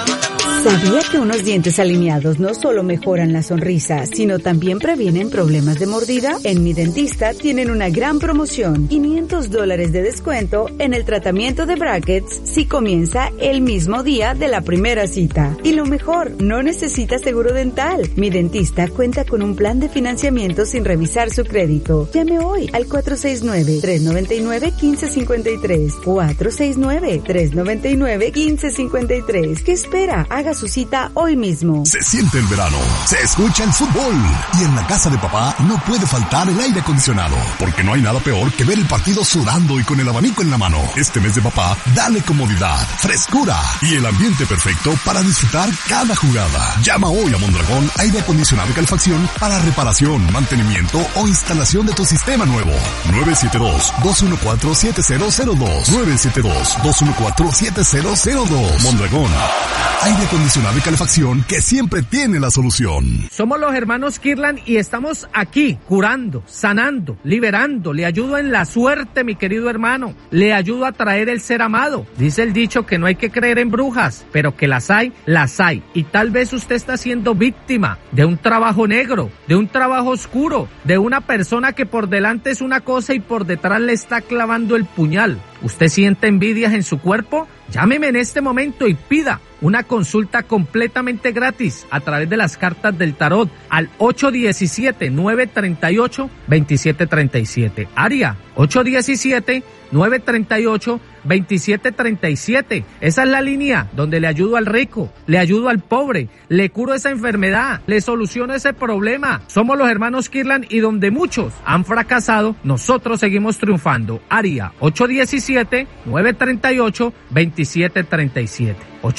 ¿Sabía que unos dientes alineados no solo mejoran la sonrisa, sino también previenen problemas de mordida? En Mi Dentista tienen una gran promoción, $500 de descuento en el tratamiento de brackets si comienza el mismo día de la primera cita. Y lo mejor, no necesita seguro dental. Mi Dentista cuenta con un plan de financiamiento sin revisar su crédito. Llame hoy al 469-399-1553. 469-399-1553. ¿Qué espera? Haga su cita hoy mismo. Se siente el verano, se escucha el fútbol y en la casa de papá no puede faltar el aire acondicionado, porque no hay nada peor que ver el partido sudando y con el abanico en la mano. Este mes de papá, dale comodidad, frescura y el ambiente perfecto para disfrutar cada jugada. Llama hoy a Mondragón Aire Acondicionado y Calefacción para reparación, mantenimiento o instalación de tu sistema nuevo. 972-214-7002. 972-214-7002. Mondragón Aire Acondicionado y Calefacción, que siempre tiene la solución. Somos los hermanos Kirlan y estamos aquí curando, sanando, liberando. Le ayudo en la suerte, mi querido hermano. Le ayudo a traer el ser amado. Dice el dicho que no hay que creer en brujas, pero que las hay, las hay. Y tal vez usted está siendo víctima de un trabajo negro, de un trabajo oscuro, de una persona que por delante es una cosa y por detrás le está clavando el puñal. ¿Usted siente envidias en su cuerpo? Llámeme en este momento y pida una consulta completamente gratis a través de las cartas del tarot al 817-938-2737. Área 817-938-2737. Esa es la línea donde le ayudo al rico, le ayudo al pobre, le curo esa enfermedad, le soluciono ese problema. Somos los hermanos Kirlan y donde muchos han fracasado, nosotros seguimos triunfando. Área 817-938-2737.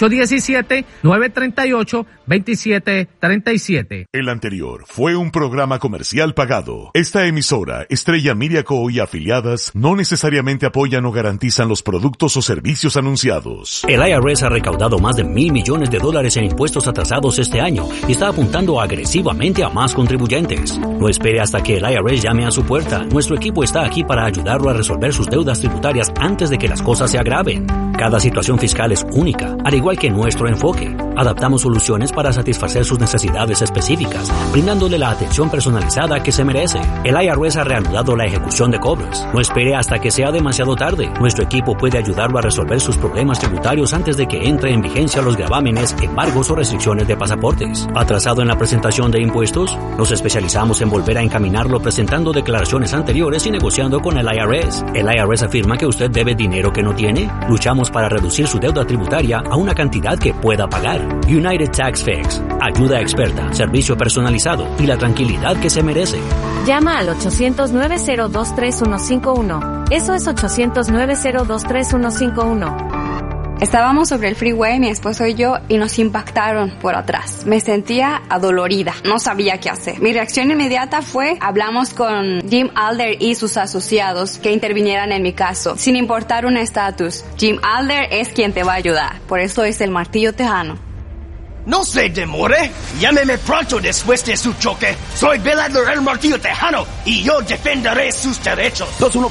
817-938-2737. El anterior fue un programa comercial pagado. Esta emisora, Estrella Media Co. y afiliadas, no necesariamente apoyan o garantizan los productos o servicios anunciados. El IRS ha recaudado más de $1,000 millones en impuestos atrasados este año y está apuntando agresivamente a más contribuyentes. No espere hasta que el IRS llame a su puerta. Nuestro equipo está aquí para ayudarlo a resolver sus deudas tributarias antes de que las cosas se agraven. Cada situación fiscal es única, al igual que nuestro enfoque. Adaptamos soluciones para satisfacer sus necesidades específicas, brindándole la atención personalizada que se merece. El IRS ha reanudado la ejecución de cobros. No espere hasta que sea demasiado tarde. Nuestro equipo puede ayudarlo a resolver sus problemas tributarios antes de que entre en vigencia los gravámenes, embargos o restricciones de pasaportes. ¿Atrasado en la presentación de impuestos? Nos especializamos en volver a encaminarlo presentando declaraciones anteriores y negociando con el IRS. ¿El IRS afirma que usted debe dinero que no tiene? Luchamos para reducir su deuda tributaria a una cantidad que pueda pagar. United Tax Fix. Ayuda experta, servicio personalizado y la tranquilidad que se merece. Llama al 800-902-3151. Eso es 800-902-3151. Estábamos sobre el freeway, mi esposo y yo, y nos impactaron por atrás. Me sentía adolorida, no sabía qué hacer. Mi reacción inmediata fue, hablamos con Jim Alder y sus asociados que intervinieran en mi caso, sin importar un estatus. Jim Alder es quien te va a ayudar, por eso es el martillo tejano. No se demore, llámeme pronto después de su choque. Soy Bill Adler, el martillo tejano, y yo defenderé sus derechos.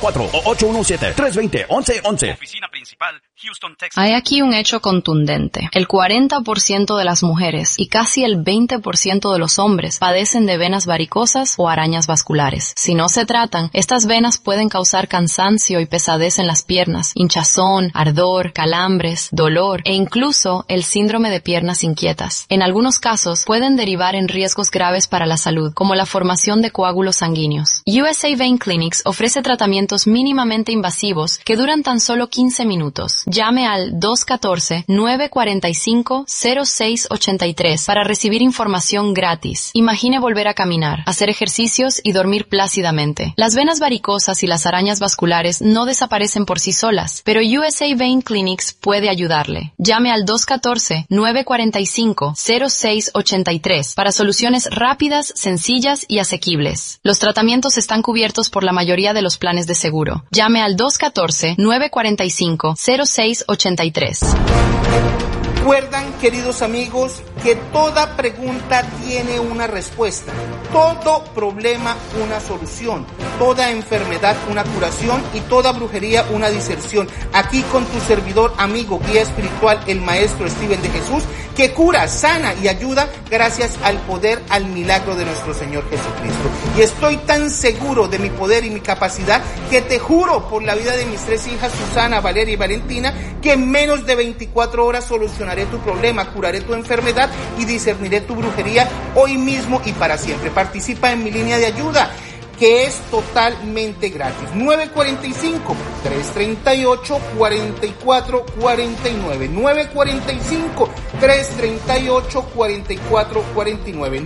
214-817-320-1111. Oficina principal, Houston, Texas. Hay aquí un hecho contundente. El 40% de las mujeres y casi el 20% de los hombres padecen de venas varicosas o arañas vasculares. Si no se tratan, estas venas pueden causar cansancio y pesadez en las piernas, hinchazón, ardor, calambres, dolor e incluso el síndrome de piernas inquietas. En algunos casos pueden derivar en riesgos graves para la salud, como la formación de coágulos sanguíneos. USA Vein Clinics ofrece tratamientos mínimamente invasivos que duran tan solo 15 minutos. Llame al 214-945-0683 para recibir información gratis. Imagine volver a caminar, hacer ejercicios y dormir plácidamente. Las venas varicosas y las arañas vasculares no desaparecen por sí solas, pero USA Vein Clinics puede ayudarle. Llame al 214-945-0683 para soluciones rápidas, sencillas y asequibles. Los tratamientos están cubiertos por la mayoría de los planes de seguro. Llame al 214-945-0683. Recuerdan, queridos amigos, que toda pregunta tiene una respuesta, todo problema una solución. toda enfermedad una curación y toda brujería una diserción. Aquí con tu servidor, amigo, guía espiritual, el maestro Steven de Jesús, que cura, sana y ayuda gracias al poder, al milagro de nuestro Señor Jesucristo. Y estoy tan seguro de mi poder y mi capacidad que te juro por la vida de mis 3 hijas, Susana, Valeria y Valentina, que en menos de 24 horas solucionaré tu problema, curaré tu enfermedad y discerniré tu brujería hoy mismo y para siempre. Participa en mi línea de ayuda, que es totalmente gratis. 945-338-4449. 945-338-4449.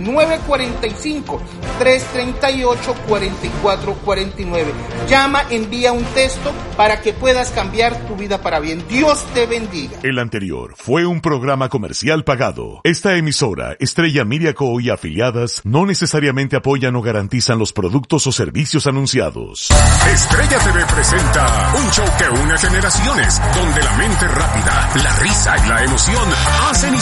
945-338-4449. Llama, envía un texto para que puedas cambiar tu vida para bien. Dios te bendiga. El anterior fue un programa comercial pagado. Esta emisora, Estrella Miriaco y afiliadas, no necesariamente apoyan o garantizan los productos o servicios anunciados. Estrella TV presenta un show que une generaciones, donde la mente rápida, la risa y la emoción hacen